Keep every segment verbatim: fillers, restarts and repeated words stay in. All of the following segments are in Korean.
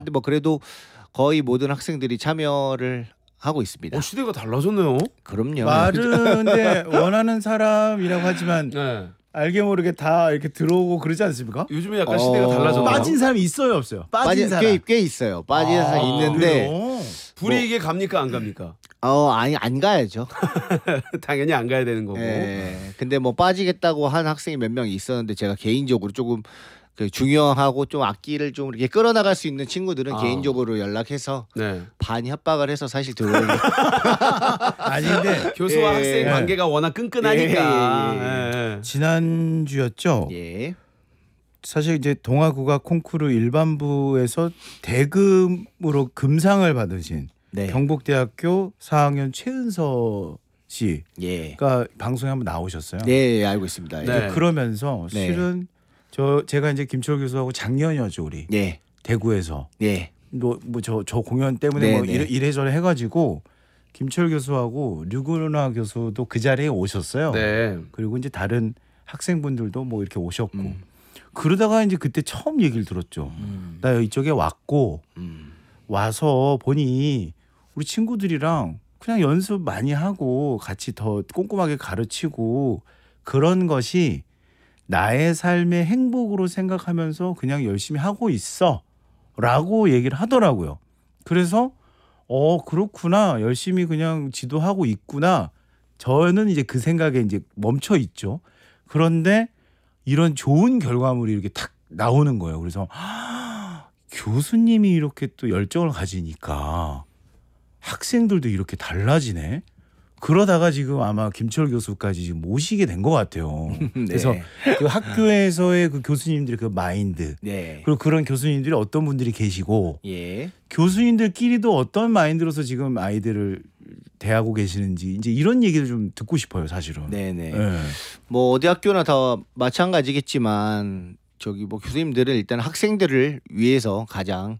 근데 뭐 그래도 거의 모든 학생들이 참여를 하고 있습니다. 어, 시대가 달라졌네요. 그럼요. 말은 근데 원하는 사람이라고 하지만 네. 알게 모르게 다 이렇게 들어오고 그러지 않습니까? 요즘에 약간 어, 시대가 달라졌나요? 빠진 사람이 있어요, 없어요? 빠진 빠진 사람. 꽤, 꽤 있어요. 빠진 아, 사람 있는데 그래요? 불이익에 갑니까 안 갑니까? 어 아니 안 가야죠. 당연히 안 가야 되는 거고. 예. 근데 뭐 빠지겠다고 한 학생이 몇 명 있었는데 제가 개인적으로 조금 그 중요하고 좀 악기를 좀 이렇게 끌어나갈 수 있는 친구들은 아. 개인적으로 연락해서 네. 반이 협박을 해서 사실 들어오는 아니 근데 교수와 예. 학생 관계가 워낙 끈끈하니까. 예, 예, 예. 지난주였죠. 예. 사실 이제 동아국악 콩쿠르 일반부에서 대금으로 금상을 받으신 네. 경북대학교 사 학년 최은서 씨가 예. 방송에 한번 나오셨어요. 네, 예, 알고 있습니다. 네. 그러면서 네. 실은 저 제가 이제 김철 교수하고 작년이었죠 우리 예. 대구에서 예. 뭐 뭐 저 저 공연 때문에 네, 뭐 네. 이래, 이래저래 해가지고 김철 교수하고 류근아 교수도 그 자리에 오셨어요. 네. 그리고 이제 다른 학생분들도 뭐 이렇게 오셨고 음. 그러다가 이제 그때 처음 얘기를 들었죠. 음. 나 이쪽에 왔고 음. 와서 보니 우리 친구들이랑 그냥 연습 많이 하고 같이 더 꼼꼼하게 가르치고 그런 것이 나의 삶의 행복으로 생각하면서 그냥 열심히 하고 있어 라고 얘기를 하더라고요. 그래서 어 그렇구나 열심히 그냥 지도하고 있구나 저는 이제 그 생각에 이제 멈춰 있죠. 그런데 이런 좋은 결과물이 이렇게 탁 나오는 거예요. 그래서 하, 교수님이 이렇게 또 열정을 가지니까 학생들도 이렇게 달라지네. 그러다가 지금 아마 김철 교수까지 지금 모시게 된 것 같아요. 네. 그래서 그 학교에서의 그 교수님들의 그 마인드 네. 그리고 그런 교수님들이 어떤 분들이 계시고 예. 교수님들끼리도 어떤 마인드로서 지금 아이들을 대하고 계시는지 이제 이런 얘기를 좀 듣고 싶어요, 사실은. 네, 네. 예. 뭐 어디 학교나 다 마찬가지겠지만 저기 뭐 교수님들은 일단 학생들을 위해서 가장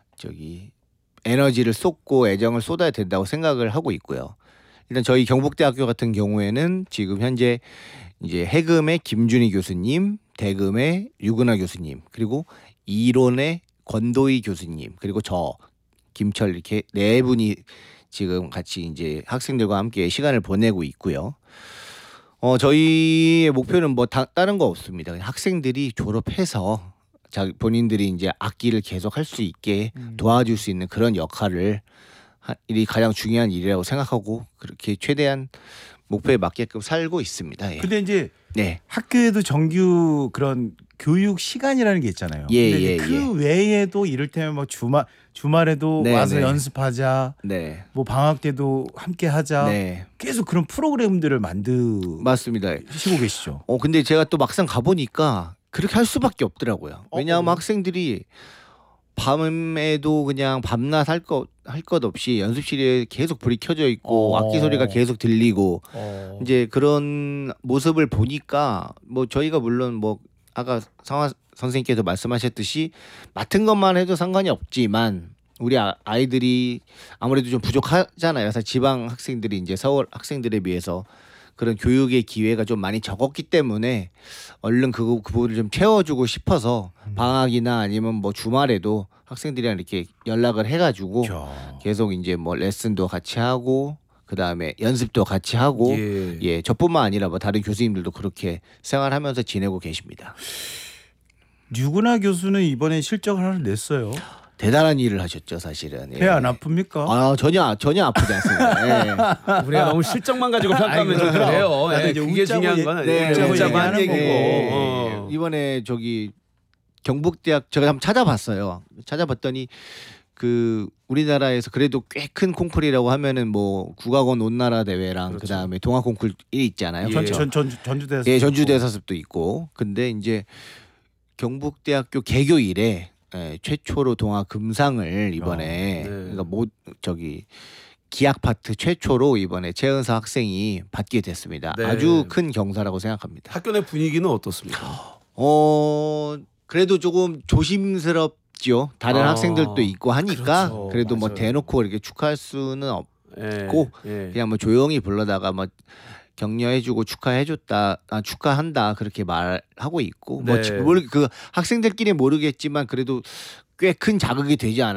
저기 에너지를 쏟고 애정을 쏟아야 된다고 생각을 하고 있고요. 일단 저희 경북대학교 같은 경우에는 지금 현재 이제 해금의 김준희 교수님, 대금의 류근아 교수님, 그리고 이론의 권도희 교수님, 그리고 저 김철 이렇게 네 분이 지금 같이 이제 학생들과 함께 시간을 보내고 있고요. 어 저희의 목표는 뭐 다, 다른 거 없습니다. 그냥 학생들이 졸업해서 자 본인들이 이제 악기를 계속 할 수 있게 도와줄 수 있는 그런 역할을 하, 일이 가장 중요한 일이라고 생각하고 그렇게 최대한 목표에 맞게끔 살고 있습니다. 예. 근데 이제 네. 학교에도 정규 그런 교육 시간이라는 게 있잖아요. 예, 근데 예, 그 외에도 이를테면 뭐 주말 주말에도 네, 와서 네. 연습하자. 네. 뭐 방학 때도 함께 하자. 네. 계속 그런 프로그램들을 만드시고 맞습니다. 계시죠. 어 근데 제가 또 막상 가보니까 그렇게 할 수밖에 없더라고요. 왜냐하면 어, 학생들이 밤에도 그냥 밤낮 할 것 할 것 없이 연습실에 계속 불이 켜져 있고 어. 악기 소리가 계속 들리고 어. 이제 그런 모습을 보니까 뭐 저희가 물론 뭐 아까 성화 선생님께서 말씀하셨듯이 맡은 것만 해도 상관이 없지만 우리 아- 아이들이 아무래도 좀 부족하잖아요. 사실 지방 학생들이 이제 서울 학생들에 비해서 그런 교육의 기회가 좀 많이 적었기 때문에 얼른 그, 그 부분을 좀 채워주고 싶어서 방학이나 아니면 뭐 주말에도 학생들이랑 이렇게 연락을 해가지고 야. 계속 이제 뭐 레슨도 같이 하고 그 다음에 연습도 같이 하고 예. 예 저뿐만 아니라 뭐 다른 교수님들도 그렇게 생활하면서 지내고 계십니다. 류근아 교수는 이번에 실적을 하나 냈어요. 대단한 일을 하셨죠 사실은. 예. 배 안 아픕니까? 아 전혀 전혀 아프지 않습니다. 예. 우리가 너무 실적만 가지고 평가하면 좀 아이고, 그래요. 나도 예, 이제 그게 웃자고 중요한 얘- 건 네, 웃자고 웃자고 얘기하는 한 얘기고. 예. 어. 이번에 저기 경북대학 제가 한번 찾아봤어요. 찾아봤더니 그 우리나라에서 그래도 꽤 큰 콩쿨이라고 하면은 뭐 국악원 온나라 대회랑 그렇죠. 그 다음에 동아 콩쿨 일 있잖아요. 예. 전, 그렇죠? 전, 전, 전주대에서 예, 전주대사습도 있고. 근데 이제 경북대학교 개교 이래 예, 최초로 동아 금상을 이번에 네. 그러니까 모 저기 기악 파트 최초로 이번에 최은서 학생이 받게 됐습니다. 네. 아주 큰 경사라고 생각합니다. 학교 내 분위기는 어떻습니까? 어 그래도 조금 조심스럽죠. 다른 아, 학생들도 있고 하니까 그렇죠. 그래도 뭐 맞아요. 대놓고 이렇게 축하할 수는 없. 예. 꼭 예. 그냥 뭐 조용히 불러다가 뭐 격려해주고 축하해줬다, 아, 축하한다 그렇게 말하고 있고 네. 뭐 그 학생들끼리 모르겠지만 그래도 꽤 큰 자극이 되지 않아.